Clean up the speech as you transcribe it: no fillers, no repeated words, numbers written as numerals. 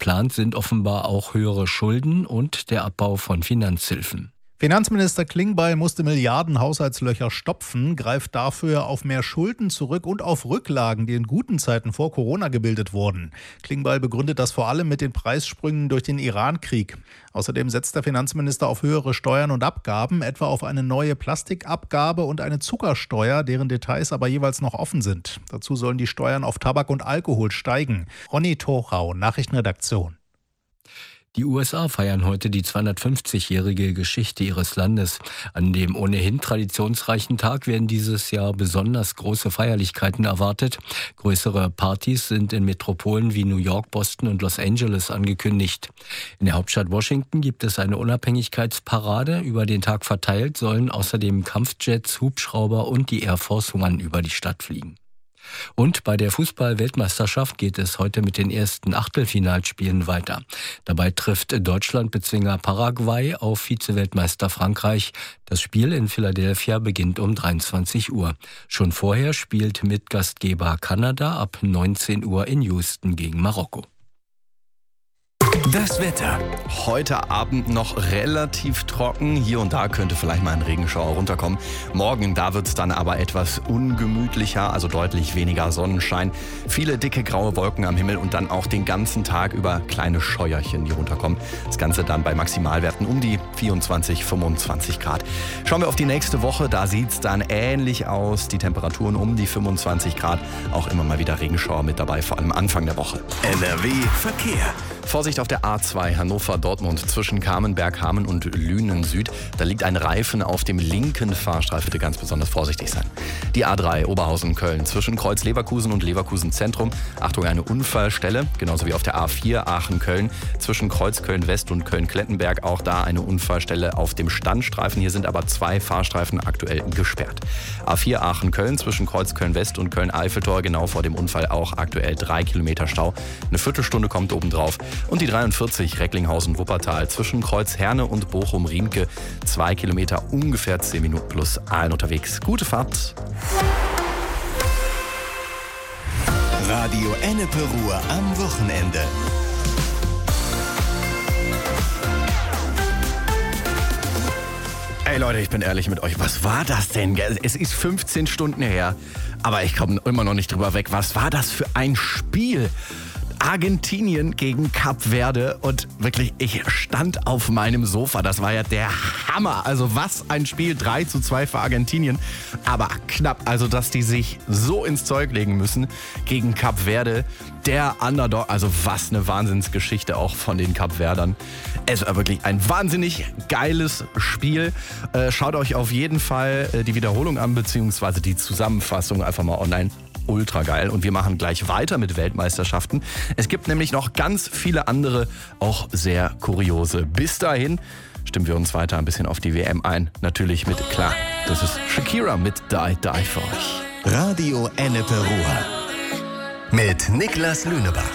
Geplant sind offenbar auch höhere Schulden und der Abbau von Finanzhilfen. Finanzminister Klingbeil musste Milliarden Haushaltslöcher stopfen, greift dafür auf mehr Schulden zurück und auf Rücklagen, die in guten Zeiten vor Corona gebildet wurden. Klingbeil begründet das vor allem mit den Preissprüngen durch den Iran-Krieg. Außerdem setzt der Finanzminister auf höhere Steuern und Abgaben, etwa auf eine neue Plastikabgabe und eine Zuckersteuer, deren Details aber jeweils noch offen sind. Dazu sollen die Steuern auf Tabak und Alkohol steigen. Ronny Torau, Nachrichtenredaktion. Die USA feiern heute die 250-jährige Geschichte ihres Landes. An dem ohnehin traditionsreichen Tag werden dieses Jahr besonders große Feierlichkeiten erwartet. Größere Partys sind in Metropolen wie New York, Boston und Los Angeles angekündigt. In der Hauptstadt Washington gibt es eine Unabhängigkeitsparade. Über den Tag verteilt sollen außerdem Kampfjets, Hubschrauber und die Air Force One über die Stadt fliegen. Und bei der Fußball-Weltmeisterschaft geht es heute mit den ersten Achtelfinalspielen weiter. Dabei trifft Deutschland-Bezwinger Paraguay auf Vize-Weltmeister Frankreich. Das Spiel in Philadelphia beginnt um 23 Uhr. Schon vorher spielt Mitgastgeber Kanada ab 19 Uhr in Houston gegen Marokko. Das Wetter. Heute Abend noch relativ trocken. Hier und da könnte vielleicht mal ein Regenschauer runterkommen. Morgen, da wird es dann aber etwas ungemütlicher, also deutlich weniger Sonnenschein. Viele dicke graue Wolken am Himmel und dann auch den ganzen Tag über kleine Scheuerchen, die runterkommen. Das Ganze dann bei Maximalwerten um die 24, 25 Grad. Schauen wir auf die nächste Woche. Da sieht es dann ähnlich aus. Die Temperaturen um die 25 Grad. Auch immer mal wieder Regenschauer mit dabei, vor allem Anfang der Woche. NRW Verkehr. Vorsicht auf der A2 Hannover-Dortmund zwischen Kamenberg, Hameln und Lünen Süd. Da liegt ein Reifen auf dem linken Fahrstreifen. Bitte ganz besonders vorsichtig sein. Die A3 Oberhausen-Köln zwischen Kreuz Leverkusen und Leverkusen Zentrum. Achtung, eine Unfallstelle. Genauso wie auf der A4 Aachen-Köln zwischen Kreuz Köln-West und Köln-Klettenberg. Auch da eine Unfallstelle auf dem Standstreifen. Hier sind aber 2 Fahrstreifen aktuell gesperrt. A4 Aachen-Köln zwischen Kreuz Köln-West und Köln-Eiffeltor. Genau vor dem Unfall auch aktuell 3 Kilometer Stau. Eine Viertelstunde kommt obendrauf. Und die 43 Recklinghausen-Wuppertal zwischen Kreuz Herne und Bochum-Riemke. 2 Kilometer, ungefähr 10 Minuten plus allen unterwegs. Gute Fahrt. Radio Ennepe Ruhr am Wochenende. Ey Leute, ich bin ehrlich mit euch. Was war das denn? Es ist 15 Stunden her, aber ich komme immer noch nicht drüber weg. Was war das für ein Spiel? Argentinien gegen Kap Verde und wirklich, ich stand auf meinem Sofa. Das war ja der Hammer. Also was ein Spiel, 3:2 für Argentinien. Aber knapp, also dass die sich so ins Zeug legen müssen gegen Kap Verde. Der Underdog, also was eine Wahnsinnsgeschichte auch von den Kapverdern. Es war wirklich ein wahnsinnig geiles Spiel. Schaut euch auf jeden Fall die Wiederholung an, beziehungsweise die Zusammenfassung einfach mal online. Ultra geil. Und wir machen gleich weiter mit Weltmeisterschaften. Es gibt nämlich noch ganz viele andere, auch sehr kuriose. Bis dahin stimmen wir uns weiter ein bisschen auf die WM ein. Natürlich mit, klar, das ist Shakira mit Die Die für euch. Radio Ennepe Ruhr mit Niklas Lünebach.